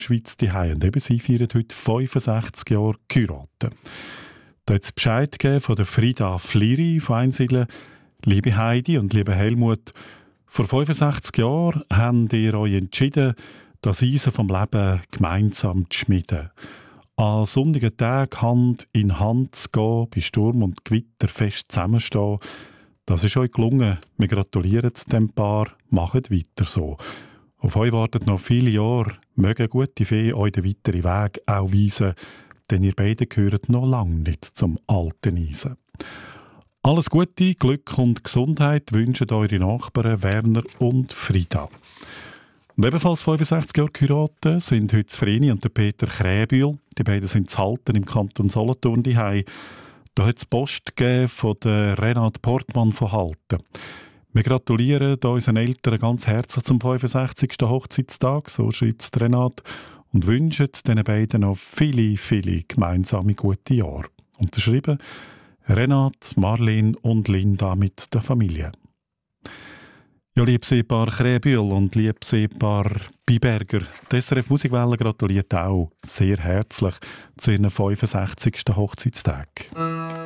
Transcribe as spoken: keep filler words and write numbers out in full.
Schweiz daheim. Und eben sie feiern heute fünfundsechzig Jahre geheiratet. Da hat es Bescheid gegeben von der Frida Fliri von Einsiedeln. Liebe Heidi und liebe Helmut, vor fünfundsechzig Jahren habt ihr euch entschieden, das Eisen vom Leben gemeinsam zu schmieden. An sonnigen Tagen Hand in Hand zu gehen, bei Sturm und Gewitter fest zusammenstehen. Das ist euch gelungen. Wir gratulieren dem Paar. Macht weiter so. Auf euch warten noch viele Jahre. Möge gute Fee euch den weiteren Weg auch weisen, denn ihr beide gehört noch lange nicht zum alten Eisen. Alles Gute, Glück und Gesundheit wünschen eure Nachbarn Werner und Frida. Und ebenfalls fünfundsechzig Jahre geheiratet sind heute Vreni und der Peter Kräbühl. Die beiden sind zu Halten im Kanton Solothurn daheim. Da hat es Post gegeben von der Renate Portmann von Halten. Wir gratulieren unseren Eltern ganz herzlich zum fünfundsechzigsten Hochzeitstag, so schreibt es Renate, und wünschen diesen beiden noch viele, viele gemeinsame gute Jahre. Unterschrieben Renate, Marlene und Linda mit der Familie. Ja, liebes Ehepaar Kräbühl und liebes Ehepaar Biberger, die S R F Musikwelle gratuliert auch sehr herzlich zu ihren fünfundsechzigsten Hochzeitstag.